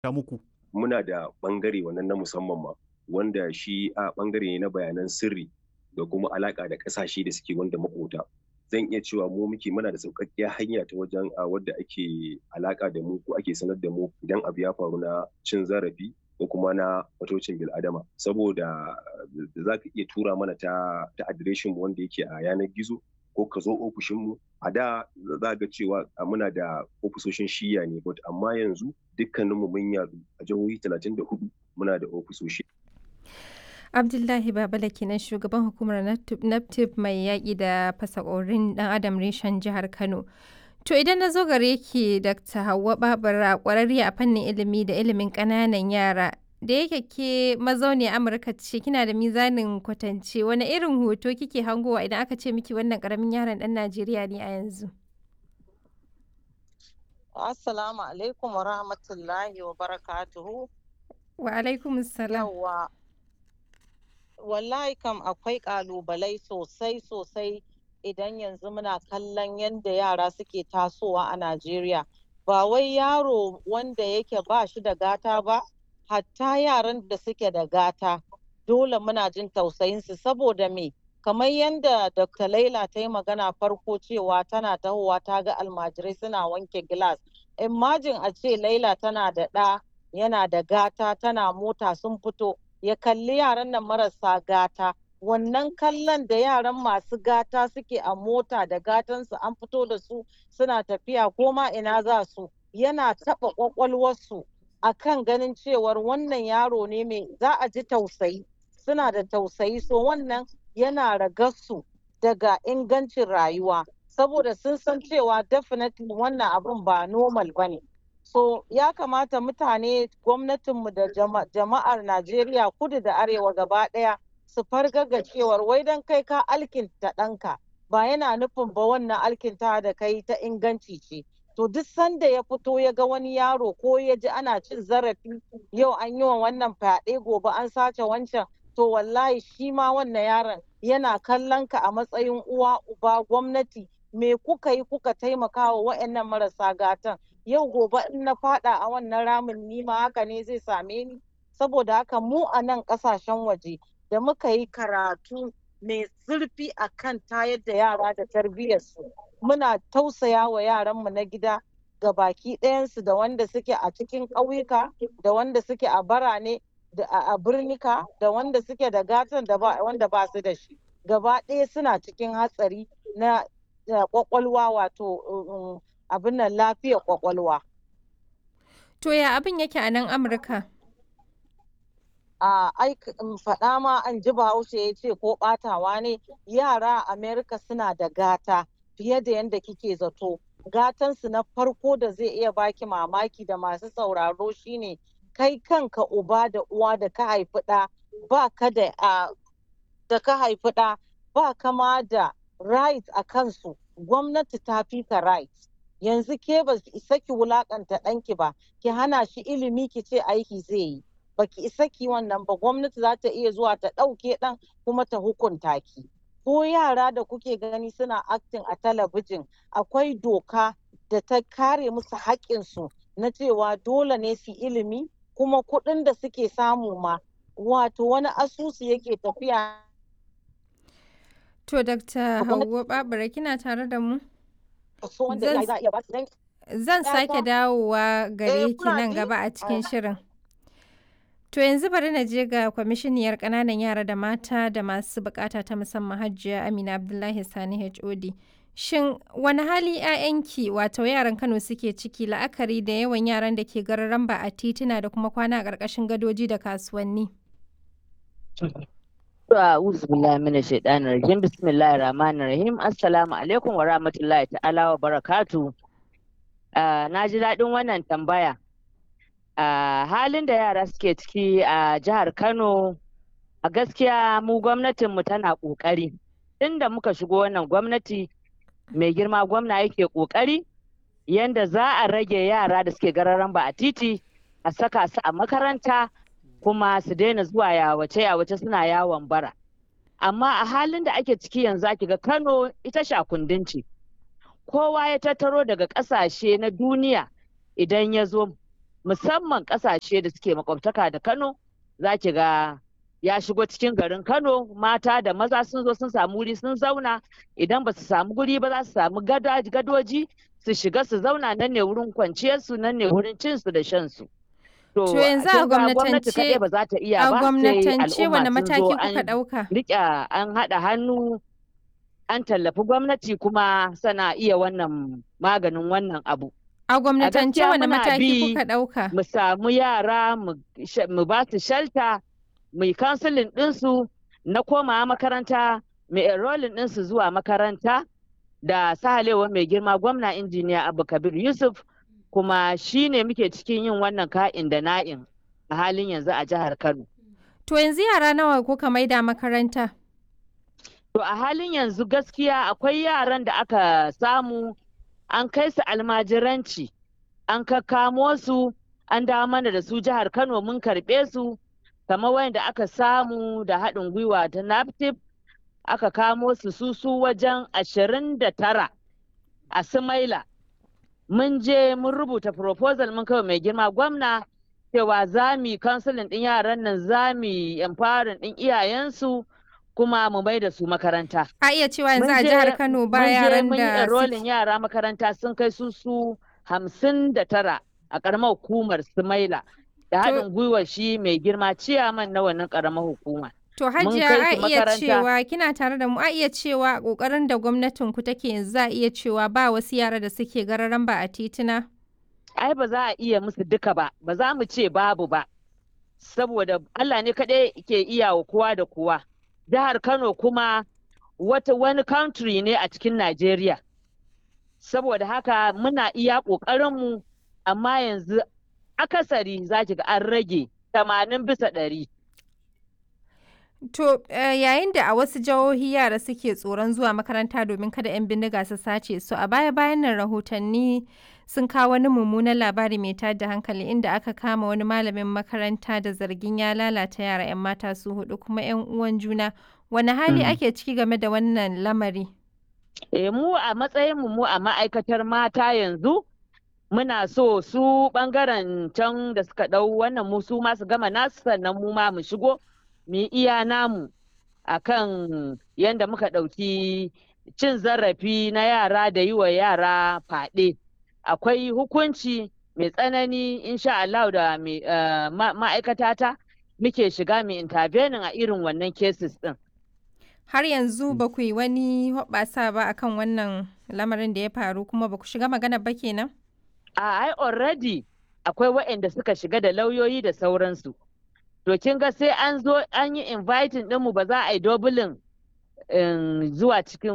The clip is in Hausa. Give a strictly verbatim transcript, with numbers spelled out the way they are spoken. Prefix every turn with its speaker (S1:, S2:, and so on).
S1: muku.
S2: Muna da ɓangare wannan na musamman ma wanda shi a ɓangare ne na bayanan sirri da kuma alaƙa da ƙasashe da suke wanda makota. Zan iya cewa mu muke muna da sauƙaƙƙiyar hanya ta wajen a wadda ake alaƙa da mu ko ake sanar da mu idan abu ya faru na cin zarafi ko kuma na fatocin bil'adama, saboda za ka iya tura mana ta ta adireshin mu wanda yake a yanar gizo ko ka zo ofishin mu. A da za ga cewa muna da ofisoshin shiyya ne, but amma yanzu dukkaninmu mun yadu a jihohi talatin da hudu muna da ofisoshi.
S3: Abdullahi Babala kenan shugaban hukumar NAPTIP mai yaƙi da fasakorin ɗan adam reshen jihar Kano. To idan na zo gare ki Dakta Hauwa Babura, ƙwararriya a fannin ilimi da ilimin ƙananan yara, da yake ke mazauniyar Amurka ce, kina da mizanin kwatance, wani irin hoto kike hangowa idan aka ce miki wannan ƙaramin yaron ɗan Najeriya ne a yanzu?
S4: Assalamu alaikum wa rahmatullahi wa barakatuhu.
S3: Wa alaikum salam.
S4: Yawwa. Wallahi kam akwai ƙalubalai sosai sosai idan yanzu muna kallon yadda yara suke tasowa a Najeriya. Ba wai yaro wanda yake ba shi da gata ba, hatta yaran da suke da gata dole muna jin tausayinsu. Saboda me? Kamar yadda Dokta Laila ta yi magana farko cewa tana tahowa ta ga almajirai suna wanke gilas. Imagine a ce Laila tana da ɗa yana da gata, tana mota sun fito, ya kalli yaran nan marasa gata. Wannan kallon da yaran masu gata suke a mota da gatansu an fito da su suna tafiya ko ma ina za su, yana taɓa ƙwaƙwalwarsu a kan ganin cewar wannan yaro ne mai za a ji tausayi, suna da tausayi, so wannan yana ragarsu daga ingancin rayuwa, saboda sun san cewa definitely wannan abun ba normal ba ne. So ya kamata mutane, gwamnatinmu da jama'ar Najeriya kudu da arewa gaba ɗaya su fargaga cewar wai don kai ka alkinta ɗanka ba yana nufin ba wannan alkinta da kai ta inganci ce. To duk sanda ya fito ya ga wani yaro ko ya ji ana cin zarafi, yau an yi wa wannan fyaɗe, gobe an sace wancan, to wallahi shi ma wannan yaron yana kallon ka a matsayin uwa uba gwamnati, me kuka yi kuka taimaka wa waɗannan marasa gatan. Yau gobe in na faɗa a wannan ramin ni ma haka ne zai same ni. Saboda haka mu a nan ƙasashen waje da muka yi karatu mai zurfi a kan tayar da yara da tarbiyyarsu, muna tausaya wa yaranmu na gida ga baki ɗayansu, da wanda suke a cikin ƙauyuka, da wanda suke a birane, da a birnika, da wanda suke da gatan da wanda ba su da shi. Gaba ɗaya suna cikin hatsari na ƙwaƙwalwa, wato abin nan lafiyar ƙwaƙwalwa.
S3: To ya abin yake a nan Amurka?
S4: A faɗa ma an ji Bahaushe ya ce ko ɓatawa ne, yara a Amerika suna da gata fiye da yadda kike zato. Gatansu na farko da zai iya baki mamaki da masu sauraro shine kai kanka uba da uwa da ka haifi ɗa, ba ka da da ka haifi ɗa ba kama da right a kansu. Gwamnati ta fi ka right. Yanzu ke ba ki isa ki wulakanta ɗanki ba, ki hana shi ilimi ki ce aiki zai yi. Baki isa ki wannan ba, gwamnati za ta iya zuwa ta ɗauke ɗan kuma ta hukunta ki. Ko yara da kuke gani suna acting a talabijin, akwai doka da ta kare musu haƙƙinsu na cewa dole ne su ilimi, kuma kuɗin da suke samu ma wato wani asusu yake tafiya.
S3: To Dakta Hauwa Babura, kina tare da mu? Zan sake dawowa gare ki nan gaba a cikin shirin. To yanzu bari na je ga kwamishiniyar ƙananan yara da mata da masu bukata ta musamman Hajiya Amina Abdullahi Sani H O D. Shin wani hali 'ya'yanki wato yaran Kano suke ciki la'akari da yawan yaran da ke gararan ba a tituna da kuma kwana a ƙarƙashin gadoji da kasuwanni?
S5: A'udhu billahi minash shaitanir rajim. Bismillahir rahmanir rahim. Assalamu alaikum wa rahmatullahi ta'ala wa barakatuh. Na ji daɗin wannan tambaya. Uh, halin da yara suke ciki a uh, jihar Kano, a gaskiya mu gwamnatinmu tana ƙoƙari. Tunda muka shigo wannan gwamnati, mai girma gwamna yake ƙoƙari yanda za a rage yara da suke gararan ba a titi, a saka su a makaranta, kuma su daina zuwa yawace yawace suna yawon bara. Amma a halin da ake ciki yanzu ake ga Kano ita shakundin ce. Kowa ya tattaro daga ƙasashe na duniya idan ya zo musamman ƙasashe da suke makwabtaka da Kano, za ki ga ya shigo cikin garin Kano, mata da maza sun zo sun samu wuri sun zauna, idan ba su samu guri ba za su samu gadoji su shiga su zauna, nan ne wurin kwanciyarsu, nan ne wurin cinsu da shansu.
S3: To yanzu a gwamnatance
S5: kaɗai ba za ta iya
S3: a
S5: ba, sai
S3: gwamnatance wani
S5: al'umma sun
S3: mataki
S5: zo
S3: kuka
S5: an
S3: ɗauka?
S5: riƙe an haɗa hannu an tallafi gwamnati kuma sana iya wannan maganin wannan abu.
S3: A gwamnatance
S5: gaskiya
S3: wani
S5: muna
S3: mataki
S5: bi
S3: kuka ɗauka?
S5: Mu samu yara mu sh- mu ba su shelter, mu yi counseling ɗinsu na komawa makaranta, mu enrolling ɗinsu zuwa makaranta da sahalewa mai girma gwamna injiniya Abba Kabir Yusuf, kuma shi ne muke cikin yin wannan ka'in da na'in a halin yanzu a jihar Kano.
S3: To yanzu yara nawa kuka maida makaranta?
S5: To a halin yanzu gaskiya akwai yaran da aka samu an kai su almajiranci, an kakkamo su, an dawo mana da su jihar Kano mun karɓe su, kamar wanda aka samu da haɗin gwiwa ta NAPTIP, aka kamo su su su wajen ashirin da tara a Sumaila. Mun je mun rubuta proposal mun kai mai girma gwamna cewa za mu yi counseling ɗin yaran nan, za mu yi empowering ɗin iyayensu, kuma mu mai da su makaranta.
S3: A iya cewa yanzu a jihar Kano ba yaran
S5: mun je mun yi
S3: da
S5: enrolling yara makaranta sun kai su su hamsin da tara a ƙaramar hukumar Sumaila da haɗin gwiwar shi mai girma ciyaman na wannan ƙaramar hukuma.
S3: To
S5: Mun
S3: Hajiya
S5: kai
S3: a
S5: su
S3: iya
S5: makaranta.
S3: cewa kina tare da mu, a iya cewa ƙoƙarin da gwamnatin ku take yanzu za a iya cewa ba wasu yara da suke gararan ba a tituna?
S5: Ai ba za a iya musu duka ba, ba za mu ce babu ba, saboda Allah ne kaɗai ke iya wa kowa da kowa. Jihar Kano kuma wata wani country ne a cikin Najeriya. Saboda haka muna iya ƙoƙarinmu, amma yanzu akasari za ki ga an rage tamanin bisa ɗari.
S3: To eh, yayin da a wasu jihohi yara suke tsoron zuwa makaranta domin kada 'yan bindiga su sace su, a baya-bayan nan rahotanni sun kawo wani mummunan labari mai tada hankali inda aka kama wani malamin makaranta da zargin ya lalata yara 'yan mata su hudu kuma 'yan uwan juna. Wani hali ake ciki game da wannan lamari?
S5: E, mu a matsayin mu mu a ma'aikatar mata yanzu muna so su ɓangaren can da suka ɗau wannan mu su ma su gama nasu, sannan mu ma mu shigo mu yi iya namu akan yadda muka ɗauki cin zarafi na yara da yi wa yara faɗe. Akwai hukunci mai tsanani insha Allah da ma'aikatata muke shiga mu intervening a irin wannan cases ɗin.
S3: Har yanzu ba ku yi wani hoɓɓasa ba akan wannan lamarin da ya faru, kuma ba ku shiga magana ba kenan?
S5: A ai already akwai waɗanda suka shiga da lauyoyi da sauransu. To kin ga sai an zo an yi inviting ɗinmu, ba za a yi dobulin zuwa cikin